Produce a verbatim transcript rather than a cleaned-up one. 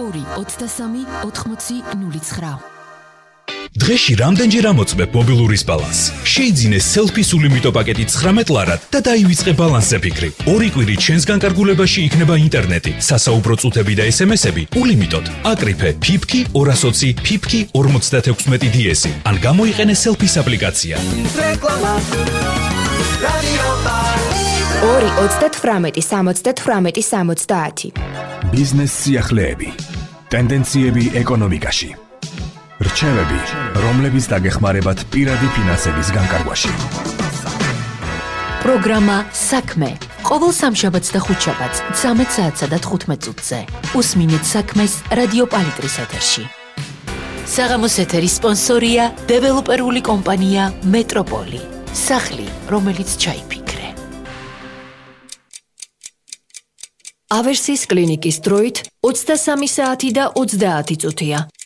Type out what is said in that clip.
ორი ოცდასამი ოთხმოცი ნული ცხრა. დღეში რამდენჯერ ამოწმებ მობილურის ბალანსს? შეიძინე სელფის ულიმიტო პაკეტი ცხრამეტ ლარად და დაივიწყე ბალანსზე ფიქრი. ორი კვირით შენს განკარგულებაში იქნება ინტერნეტი, სასაუბრო წუთები და ესემესები ულიმიტოდ. აკრიფე ფიფკი ორასოცი ფიფკი ორმოცდათექვსმეტი დი-ესი ან გამოიყენე სელფის აპლიკაცია. ორი ოცდათვრამეტი სამოცდათვრამეტი სამოცდაათი. ბიზნეს სიახლეები, ტენდენციები ეკონომიკაში. რჩევები, რომლებიც დაგეხმარებათ პირადი ფინანსების განკარგვაში. პროგრამა საქმე. ყოველ სამშაბათს და ხუთშაბათს ცამეტ საათსა და თხუთმეტ წუთზე. უსმინეთ საქმეს რადიო პალიტრის ეთერში. საღამოს ეთერის სპონსორია დეველოპერული კომპანია მეტროპოლი. სახლი, რომელიც ჩაიფიქრე. ავერსის კლინიკის დროით ოცდასამი საათი და ოცდაათი წუთია.